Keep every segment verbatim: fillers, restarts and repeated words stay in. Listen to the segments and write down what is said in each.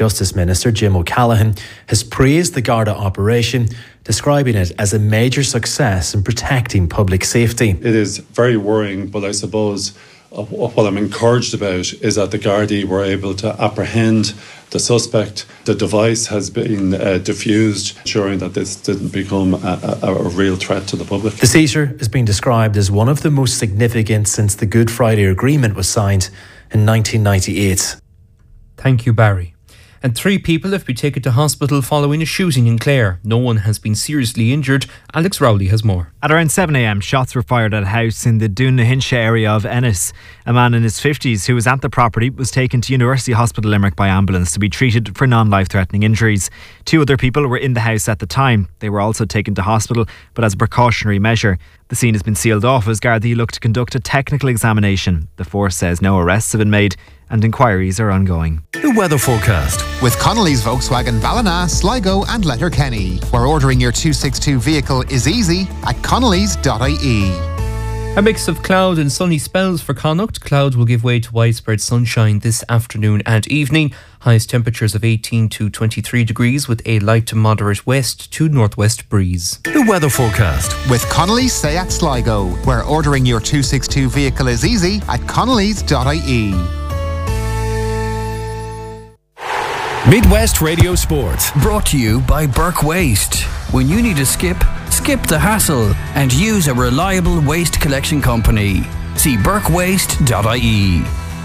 Justice Minister Jim O'Callaghan has praised the Garda operation, describing it as a major success in protecting public safety. It is very worrying, but I suppose uh, what I'm encouraged about is that the Gardaí were able to apprehend the suspect. The device has been uh, diffused, ensuring that this didn't become a, a, a real threat to the public. The seizure has been described as one of the most significant since the Good Friday Agreement was signed in nineteen ninety-eight. Thank you, Barry. And three people have been taken to hospital following a shooting in Clare. No one has been seriously injured. Alex Rowley has more. At around seven a m, shots were fired at a house in the Doonnahinsha area of Ennis. A man in his fifties who was at the property was taken to University Hospital Limerick by ambulance to be treated for non-life-threatening injuries. Two other people were in the house at the time. They were also taken to hospital, but as a precautionary measure. The scene has been sealed off as Gardaí look to conduct a technical examination. The force says no arrests have been made and inquiries are ongoing. The weather forecast with Connolly's Volkswagen Ballina, Sligo and Letterkenny, where ordering your two sixty-two vehicle is easy at connellys dot I E. A mix of cloud and sunny spells for Connacht. Cloud will give way to widespread sunshine this afternoon and evening. Highest temperatures of eighteen to twenty-three degrees with a light to moderate west to northwest breeze. The weather forecast with Connolly's Seat Sligo, where ordering your two sixty-two vehicle is easy at connellys dot I E. Midwest Radio Sport, brought to you by Burke Waste. When you need a skip, skip the hassle and use a reliable waste collection company. See burke waste dot I E.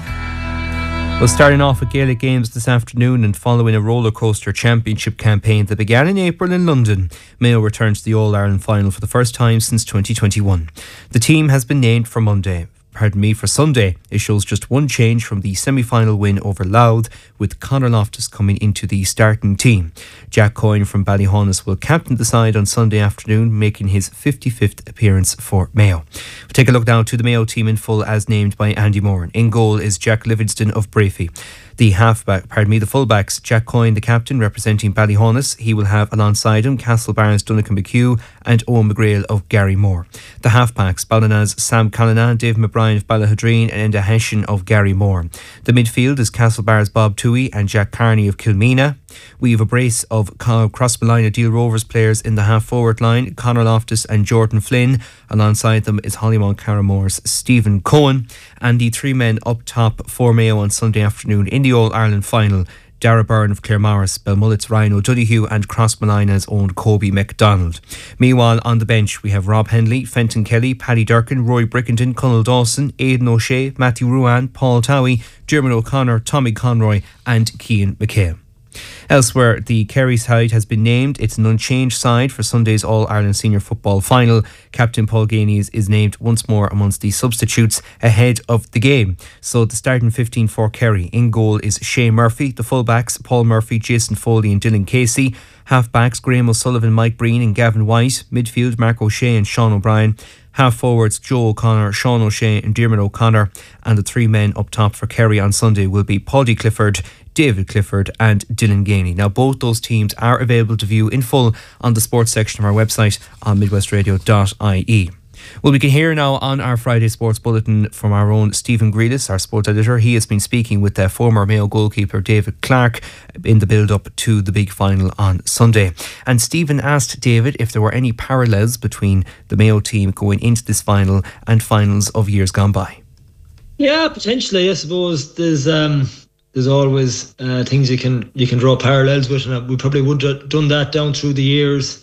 Well, starting off with Gaelic games this afternoon and following a rollercoaster championship campaign that began in April in London, Mayo returns to the All-Ireland final for the first time since twenty twenty-one. The team has been named for Monday. Pardon me, for Sunday. It shows just one change from the semi-final win over Louth, with Conor Loftus coming into the starting team. Jack Coyne from Ballyhonus will captain the side on Sunday afternoon, making his fifty-fifth appearance for Mayo. We'll take a look now to the Mayo team in full as named by Andy Moran. In goal is Jack Livingston of Brafey. The halfback, pardon me, the fullbacks, Jack Coyne, the captain, representing Ballyhonus. He will have alongside him Castlebarnes, Donegal McHugh and Owen McGrail of Gary Moore. The halfbacks, Ballina's Sam Callanan, Dave McBride of Ballahadreen and Enda Hession of Gary Moore. The midfield is Castlebarnes Bob Toohey and Jack Carney of Kilmeena. We have a brace of Crossmolina Deal Rovers players in the half-forward line, Conor Loftus and Jordan Flynn. Alongside them is Hollymount Carramore's Stephen Cohen. And the three men up top for Mayo on Sunday afternoon in the All-Ireland final, Dara Byrne of Claremorris, Belmullet's Ryan O'Donoghue and Crossmolina's own Kobe McDonald. Meanwhile, on the bench, we have Rob Henley, Fenton Kelly, Paddy Durkin, Roy Brickington, Conal Dawson, Aidan O'Shea, Matthew Ruan, Paul Towie, Dermot O'Connor, Tommy Conroy and Cian McHale. Elsewhere, the Kerry side has been named. It's an unchanged side for Sunday's All-Ireland Senior Football Final. Captain Paul Gainey is named once more amongst the substitutes ahead of the game. So the starting fifteen for Kerry. In goal is Shane Murphy. The fullbacks, Paul Murphy, Jason Foley and Dylan Casey. Halfbacks, Graham O'Sullivan, Mike Breen and Gavin White. Midfield, Mark O'Shea and Sean O'Brien. Half forwards, Joe O'Connor, Sean O'Shea and Dermot O'Connor. And the three men up top for Kerry on Sunday will be Paudie Clifford, David Clifford and Dylan Gainey. Now, both those teams are available to view in full on the sports section of our website on midwest radio dot I E. Well, we can hear now on our Friday Sports Bulletin from our own Stephen Grealis, our sports editor. He has been speaking with the former Mayo goalkeeper David Clarke in the build-up to the big final on Sunday. And Stephen asked David if there were any parallels between the Mayo team going into this final and finals of years gone by. Yeah, potentially. I suppose there's um, there's always uh, things you can you can draw parallels with, and we probably would have done that down through the years.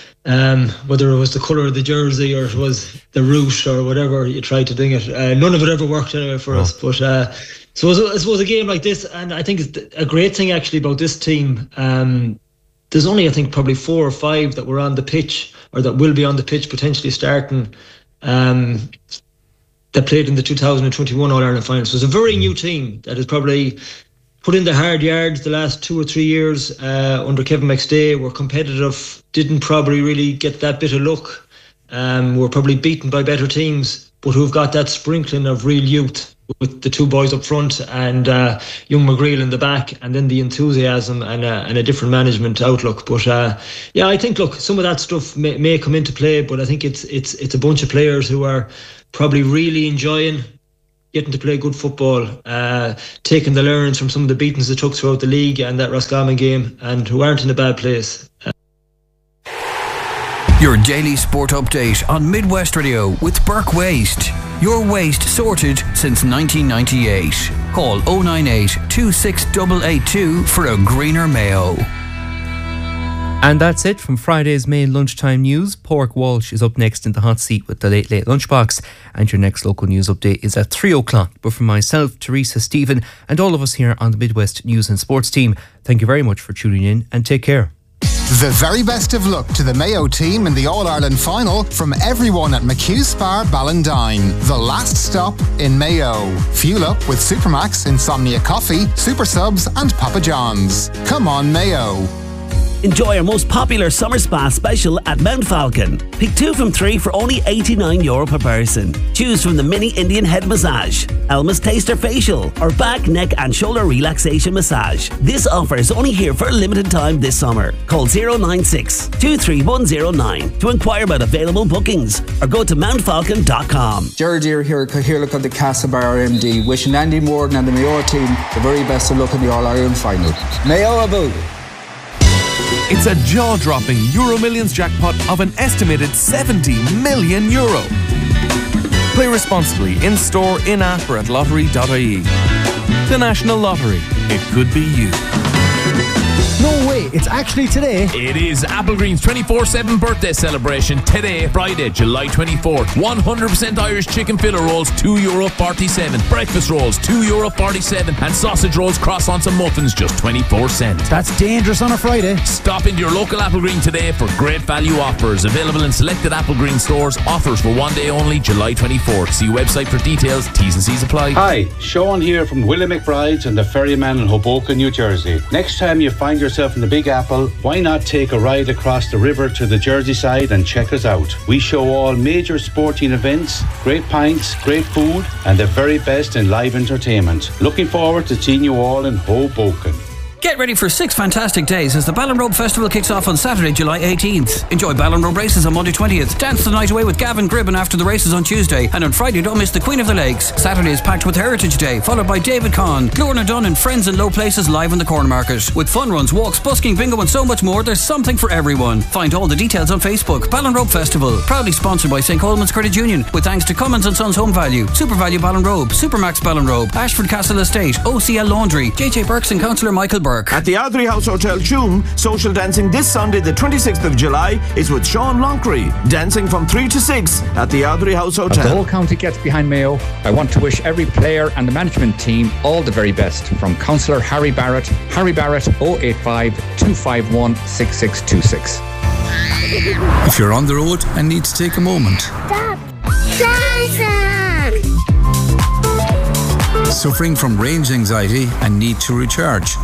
Um, whether it was the colour of the jersey or it was the route or whatever you tried to do it, uh, none of it ever worked anyway for oh. us. But uh, so I suppose a game like this, and I think it's a great thing actually about this team. Um, there's only I think probably four or five that were on the pitch or that will be on the pitch potentially starting. Um, that played in the two thousand twenty-one All-Ireland final. So it's a very new team that has probably put in the hard yards the last two or three years uh, under Kevin McStay. Were competitive, didn't probably really get that bit of luck. Um, were probably beaten by better teams, but who've got that sprinkling of real youth with the two boys up front and uh, young McGreal in the back, and then the enthusiasm and, uh, and a different management outlook. But uh, yeah, I think, look, some of that stuff may, may come into play, but I think it's it's it's a bunch of players who are probably really enjoying getting to play good football, uh, taking the learns from some of the beatings they took throughout the league and that Roscommon game, and who aren't in a bad place. Uh, Your daily sport update on Midwest Radio with Burke Waste. Your waste sorted since nineteen ninety-eight. Call oh nine eight, two six eight eight two for a greener Mayo. And that's it from Friday's main lunchtime news. Pork Walsh is up next in the hot seat with the Late Late Lunchbox. And your next local news update is at three o'clock. But from myself, Teresa, Stephen and all of us here on the Midwest News and Sports team, thank you very much for tuning in and take care. The very best of luck to the Mayo team in the All-Ireland final from everyone at McHugh Spa Ballindine, the last stop in Mayo. Fuel up with Supermax, Insomnia Coffee, Super Subs and Papa John's. Come on, Mayo. Enjoy our most popular summer spa special at Mount Falcon. Pick two from three for only eighty-nine euro per person. Choose from the mini Indian head massage, Elma's Taster facial, or back, neck and shoulder relaxation massage. This offer is only here for a limited time this summer. Call zero nine six, two three one zero nine to inquire about available bookings or go to mount falcon dot com. Jared Deere here at Cathaoirleach of the Castlebar M D, wishing Andy Morden and the Mayo team the very best of luck in the All-Ireland final. Mayo about. It's a jaw-dropping Euro Millions jackpot of an estimated seventy million euro. Play responsibly in-store, in-app or at lottery dot I E. The National Lottery. It could be you. No way, it's actually today. It is Applegreen's twenty-four seven birthday celebration today, Friday, July twenty-fourth. one hundred percent Irish chicken filler rolls, two euro forty-seven. Breakfast rolls, two euro forty-seven. And sausage rolls, croissants and muffins, just twenty-four cents. That's dangerous on a Friday. Stop into your local Applegreen today for great value offers. Available in selected Applegreen stores. Offers for one day only, July twenty-fourth. See website for details. T's and C's apply. Hi, Sean here from Willie McBride's and the Ferryman in Hoboken, New Jersey. Next time you find yourself in the Big Apple, why not take a ride across the river to the Jersey side and check us out? We show all major sporting events, great pints, great food and the very best in live entertainment. Looking forward to seeing you all in Hoboken. Get ready for six fantastic days as the Ballinrobe Festival kicks off on Saturday, July eighteenth. Enjoy Ballinrobe races on Monday twentieth. Dance the night away with Gavin Gribben after the races on Tuesday. And on Friday, don't miss the Queen of the Lakes. Saturday is packed with Heritage Day, followed by David Conn, Lorna Dunn and Friends in Low Places live in the Corn Market. With fun runs, walks, busking, bingo and so much more, there's something for everyone. Find all the details on Facebook. Ballinrobe Festival, proudly sponsored by Saint Coleman's Credit Union, with thanks to Cummins and Sons Home Value, Super Value Ballinrobe, Supermax Ballinrobe, Ashford Castle Estate, O C L Laundry, J J Burks and Councillor Michael Burke. At the Ardrey House Hotel Tuam, social dancing this Sunday the twenty-sixth of July is with Sean Lonckery, dancing from three to six at the Ardrey House Hotel. As the whole county gets behind Mayo, I want to wish every player and the management team all the very best. From Councillor Harry Barrett, Harry Barrett oh eight five, two five one, six six two six. If you're on the road and need to take a moment. Stop! Jason! Suffering from range anxiety and need to recharge.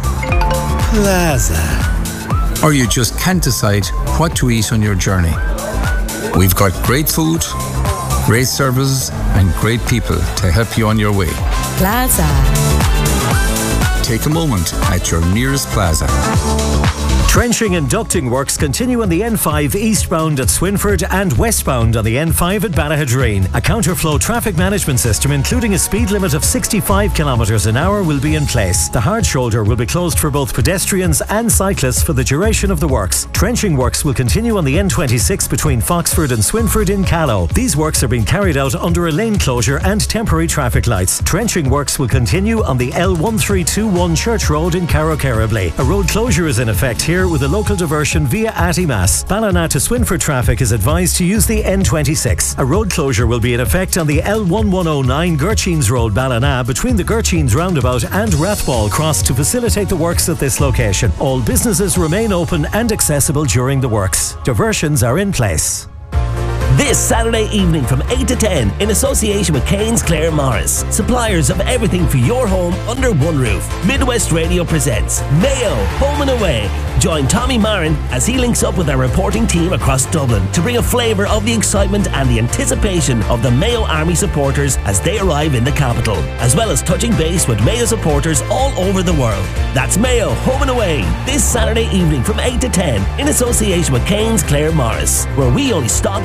Plaza. Or you just can't decide what to eat on your journey. We've got great food, great services and great people to help you on your way. Plaza. Take a moment at your nearest Plaza. Trenching and ducting works continue on the N five eastbound at Swinford and westbound on the N five at Ballahadreen. A counterflow traffic management system including a speed limit of sixty-five kilometres an hour will be in place. The hard shoulder will be closed for both pedestrians and cyclists for the duration of the works. Trenching works will continue on the N twenty-six between Foxford and Swinford in Callow. These works are being carried out under a lane closure and temporary traffic lights. Trenching works will continue on the L one three two one Church Road in Carrowcarrably. A road closure is in effect here with a local diversion via Attymass. Ballina to Swinford traffic is advised to use the N twenty-six. A road closure will be in effect on the L one one oh nine Gurcheens Road, Ballina, between the Gurcheens roundabout and Rathball Cross to facilitate the works at this location. All businesses remain open and accessible during the works. Diversions are in place. This Saturday evening from eight to ten in association with Kane's Clare Morris, suppliers of everything for your home under one roof. Midwest Radio presents Mayo Home and Away. Join Tommy Marin as he links up with our reporting team across Dublin to bring a flavour of the excitement and the anticipation of the Mayo Army supporters as they arrive in the capital, as well as touching base with Mayo supporters all over the world. That's Mayo Home and Away this Saturday evening from eight to ten in association with Kane's Clare Morris, where we only stock the top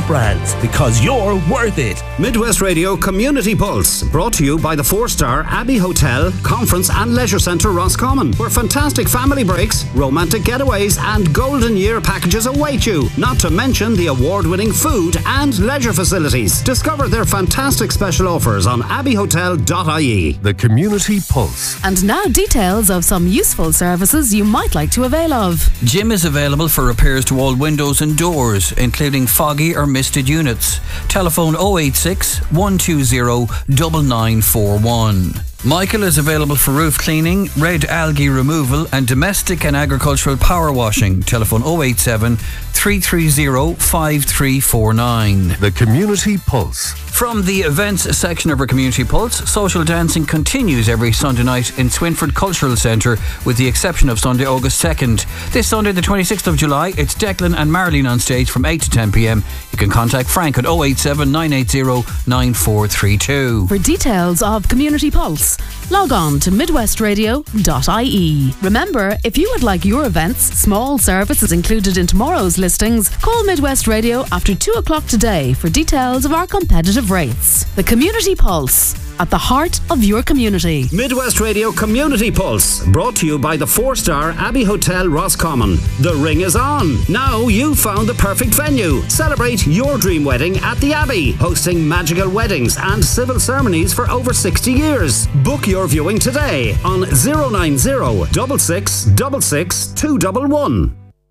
brands, because you're worth it. Midwest Radio Community Pulse, brought to you by the four-star Abbey Hotel, Conference and Leisure Centre Roscommon, where fantastic family breaks, romantic getaways and golden year packages await you, not to mention the award-winning food and leisure facilities. Discover their fantastic special offers on abbey hotel dot I E. The Community Pulse. And now details of some useful services you might like to avail of. Jim is available for repairs to all windows and doors, including foggy or misted units. Telephone oh eight six, one two zero, nine nine four one. Michael is available for roof cleaning, red algae removal and domestic and agricultural power washing. Telephone oh eight seven, three three zero, five three four nine. The Community Pulse. From the events section of our Community Pulse, social dancing continues every Sunday night in Swinford Cultural Centre, with the exception of Sunday, August second. This Sunday, the twenty-sixth of July, it's Declan and Marlene on stage from eight to ten p m. You can contact Frank at oh eight seven, nine eight zero, nine four three two. For details of Community Pulse, log on to midwest radio dot I E. Remember, if you would like your events, small services included in tomorrow's listings, call Midwest Radio after two o'clock today for details of our competitive rates. The Community Pulse, at the heart of your community. Midwest Radio Community Pulse, brought to you by the four-star Abbey Hotel Roscommon. The ring is on. Now you've found the perfect venue. Celebrate your dream wedding at the Abbey, hosting magical weddings and civil ceremonies for over sixty years. Book your viewing today on zero nine zero, six six six six, two one one.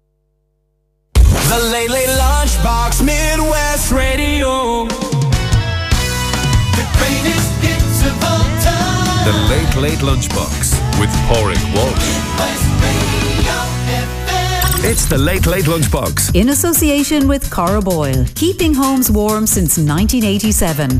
The Late Late Lunchbox, Midwest Radio. The greatest hits of all time. The Late Late Lunchbox with Pádraig Walsh. It's the Late Late Lunchbox. In association with Cora Boyle, keeping homes warm since nineteen eighty-seven.